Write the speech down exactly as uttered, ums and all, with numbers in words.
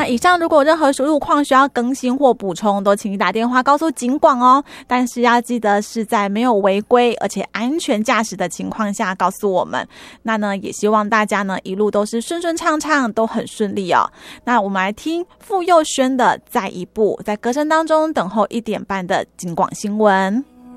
以上如果有任何路况需要更新或补充，都请你打电话告诉警广哦。但是要记得是在没有违规而且安全驾驶的情况下告诉我们。那呢，也希望大家呢一路都是顺顺畅畅，都很顺利哦。那我们来听傅佑轩的《再一步》，在歌声当中等候一点半的警广新闻。